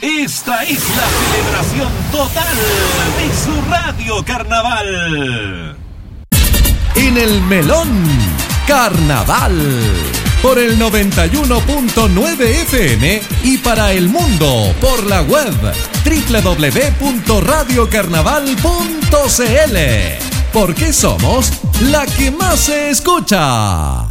Esta es la celebración total de su Radio Carnaval. En el Melón, Carnaval. Por el 91.9 FM y para el mundo por la web www.radiocarnaval.cl. Porque somos la que más se escucha.